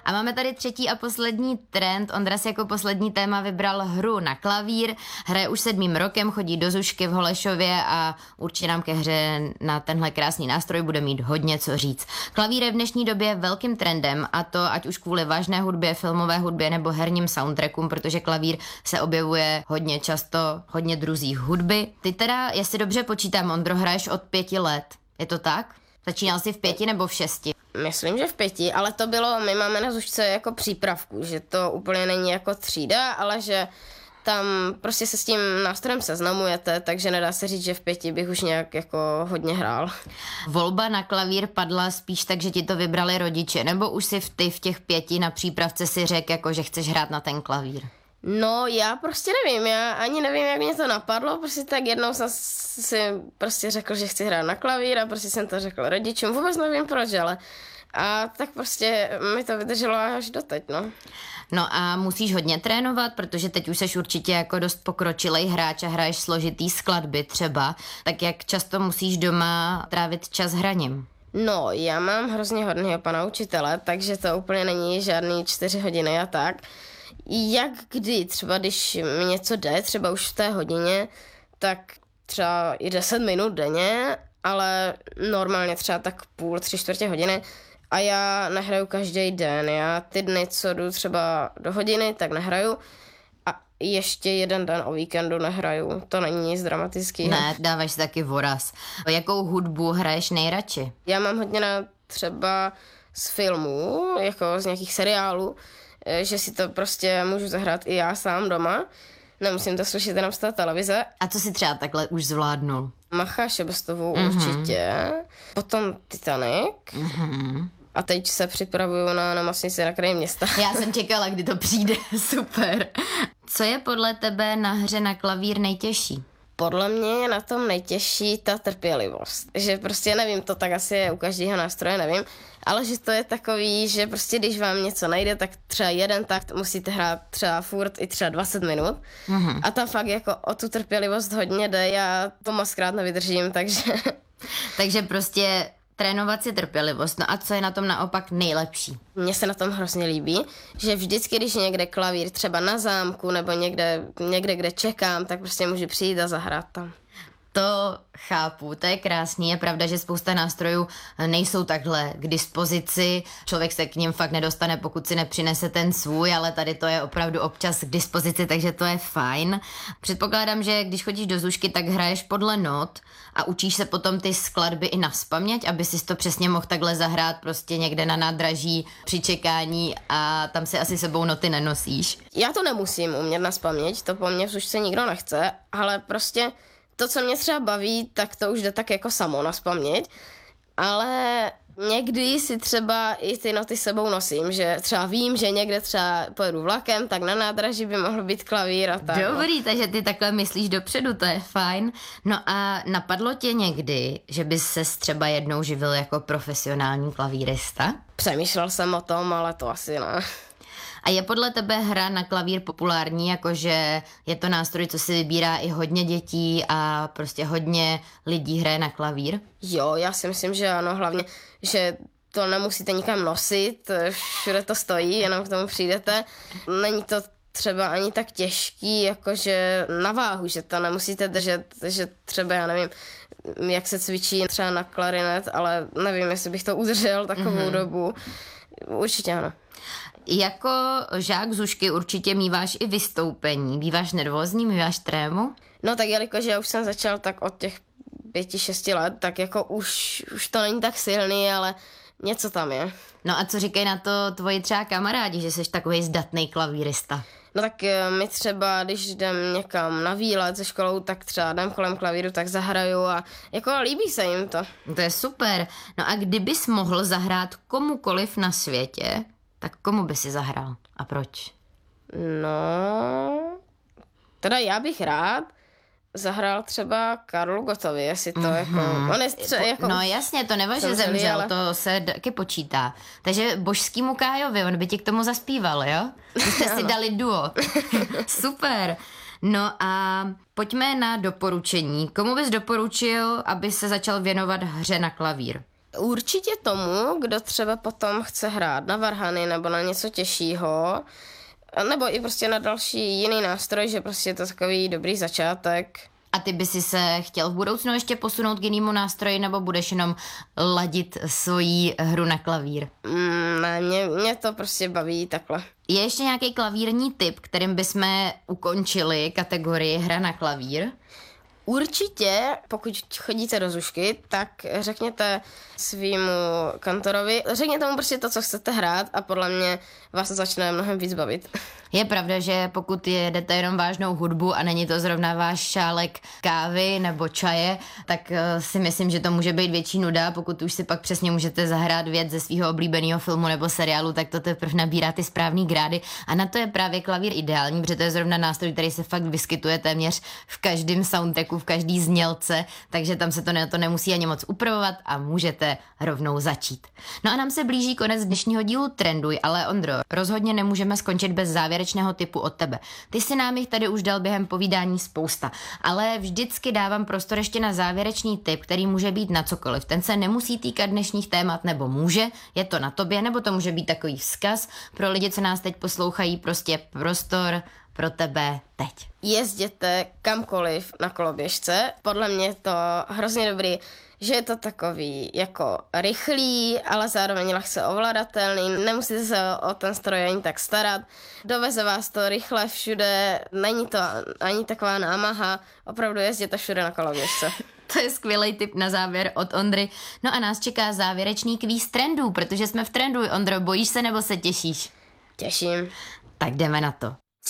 A máme tady třetí a poslední trend. Ondra si jako poslední téma vybral hru na klavír. Hraje už 7. rokem, chodí do Zušky v Holešově a určitě nám ke hře na tenhle krásný nástroj bude mít hodně co říct. Klavír je v dnešní době velkým trendem, a to ať už kvůli vážné hudbě, filmové hudbě nebo herním soundtrackům, protože klavír se objevuje hodně často, hodně druzích hudby. Ty teda, jestli dobře počítám, Ondro, hraješ od 5 let. Je to tak? Začínal jsi v 5 nebo v 6? Myslím, že v 5, ale to bylo, my máme na Zušce jako přípravku, že to úplně není jako třída, ale že tam prostě se s tím nástrojem seznamujete, takže nedá se říct, že v 5 bych už nějak jako hodně hrál. Volba na klavír padla spíš tak, že ti to vybrali rodiče, nebo už si v těch 5 na přípravce si řekl, jako, že chceš hrát na ten klavír? No, já prostě nevím, já ani nevím, jak mě to napadlo, prostě tak jednou jsem si prostě řekl, že chci hrát na klavír a prostě jsem to řekl rodičům, vůbec nevím proč, ale a tak prostě mi to vydrželo až doteď, no. No a musíš hodně trénovat, protože teď už seš určitě jako dost pokročilej hráč a hraješ složitý skladby třeba, tak jak často musíš doma trávit čas hraním? No, já mám hrozně hodného pana učitele, takže to úplně není žádný 4 hodiny a tak. Jak kdy, třeba když mi něco jde, třeba už v té hodině, tak třeba i 10 minut denně, ale normálně třeba tak půl, 3/4 hodiny a já nehraju každý den, já ty dny, co jdu třeba do hodiny, tak nehraju a ještě jeden den o víkendu nehraju, to není nic dramatického. Ne, dáváš si taky voraz. Jakou hudbu hraješ nejradši? Já mám hodně třeba z filmů, jako z nějakých seriálů, že si to prostě můžu zahrát i já sám doma. Nemusím to slyšet jenom z té televize. A co si třeba takhle už zvládnul? Macha Šebestovou určitě. Potom Titanic. A teď se připravuju na Nemocnici na kraji města. Já jsem čekala, kdy to přijde. Super. Co je podle tebe na hře na klavír nejtěžší? Podle mě je na tom nejtěžší ta trpělivost. Že prostě nevím, to tak asi je u každého nástroje, nevím. Ale že to je takový, že prostě když vám něco nejde, tak třeba jeden takt musíte hrát třeba furt i třeba 20 minut. A tam fakt jako o tu trpělivost hodně jde, já to mockrát nevydržím, takže... Takže prostě trénovat si trpělivost. No a co je na tom naopak nejlepší? Mně se na tom hrozně líbí, že vždycky, když někde klavír, třeba na zámku nebo někde, kde čekám, tak prostě můžu přijít a zahrát tam. To chápu, to je krásný. Je pravda, že spousta nástrojů nejsou takhle k dispozici. Člověk se k ním fakt nedostane, pokud si nepřinese ten svůj, ale tady to je opravdu občas k dispozici, takže to je fajn. Předpokládám, že když chodíš do Zušky, tak hraješ podle not a učíš se potom ty skladby i nazpaměť, aby si to přesně mohl takhle zahrát prostě někde na nádraží při čekání a tam si asi sebou noty nenosíš. Já to nemusím umět nazpaměť, to po mně v Zušce nikdo nechce, ale prostě to, co mě třeba baví, tak to už jde tak jako samo nazpaměť, ale někdy si třeba i ty noty sebou nosím, že třeba vím, že někde třeba pojedu vlakem, tak na nádraží by mohl být klavír a tak. Dobrý, takže ty takhle myslíš dopředu, to je fajn. No a napadlo tě někdy, že bys ses třeba jednou živil jako profesionální klavírista? Přemýšlel jsem o tom, ale to asi ne. A je podle tebe hra na klavír populární, jakože je to nástroj, co si vybírá i hodně dětí a prostě hodně lidí hraje na klavír? Jo, já si myslím, že ano, hlavně, že to nemusíte nikam nosit, všude to stojí, jenom k tomu přijdete. Není to třeba ani tak těžký, jakože na váhu, že to nemusíte držet, že třeba, já nevím, jak se cvičí třeba na klarinet, ale nevím, jestli bych to udržel takovou dobu. Určitě ano. Jako žák Zušky určitě míváš i vystoupení. Býváš nervózní, míváš trému? No tak jelikož já už jsem začal tak od těch 5-6 let, tak jako už to není tak silný, ale něco tam je. No a co říkají na to tvoji třeba kamarádi, že jsi takovej zdatný klavírista? No tak my třeba, když jdem někam na výlet se školou, tak třeba jdem kolem klavíru, tak zahraju a jako líbí se jim to. To je super. No a kdybys mohl zahrát komukoliv na světě, tak komu by si zahrál a proč? No, teda já bych rád zahrál třeba Karlu Gottovi, jestli to jako... On je jako... No jasně, to nebo, že zemřel, ale... to se taky počítá. Takže Božskýmu Kájovi, on by ti k tomu zaspíval, jo? Vy jste si dali duo. Super. No a pojďme na doporučení. Komu bys doporučil, aby se začal věnovat hře na klavír? Určitě tomu, kdo třeba potom chce hrát na varhany nebo na něco těžšího, nebo i prostě na další jiný nástroj, že prostě je to takový dobrý začátek. A ty by si se chtěl v budoucnu ještě posunout k jinému nástroji, nebo budeš jenom ladit svoji hru na klavír? Ne, mě to prostě baví takhle. Je ještě nějaký klavírní tip, kterým bychom ukončili kategorii hra na klavír? Určitě, pokud chodíte do zušky, tak řekněte svýmu kantorovi, řekněte mu prostě to, co chcete hrát a podle mě vás to začne mnohem víc bavit. Je pravda, že pokud jedete jenom vážnou hudbu a není to zrovna váš šálek kávy nebo čaje, tak si myslím, že to může být větší nuda. Pokud už si pak přesně můžete zahrát věc ze svého oblíbeného filmu nebo seriálu, tak to teprve nabírá ty správný grády. A na to je právě klavír ideální, protože to je zrovna nástroj, který se fakt vyskytuje téměř v každém soundtracku, v každý znělce, takže tam se to nemusí ani moc upravovat a můžete rovnou začít. No a nám se blíží konec dnešního dílu Trenduj, ale Ondro, rozhodně nemůžeme skončit bez závěrečného tipu od tebe. Ty si nám jich tady už dal během povídání spousta, ale vždycky dávám prostor ještě na závěrečný tip, který může být na cokoliv. Ten se nemusí týkat dnešních témat, nebo může, je to na tobě, nebo to může být takový vzkaz pro lidi, co nás teď poslouchají, prostě prostor pro tebe teď. Jezděte kamkoliv na koloběžce, podle mě je to hrozně dobrý, že je to takový jako rychlý, ale zároveň lehce ovladatelný, nemusíte se o ten stroj ani tak starat, doveze vás to rychle všude, není to ani taková námaha, opravdu jezděte všude na koloběžce. To je skvělý tip na závěr od Ondry. No a nás čeká závěrečný kvíz trendů, protože jsme v trendu. Ondro, bojíš se nebo se těšíš? Těším. Tak jdeme na to.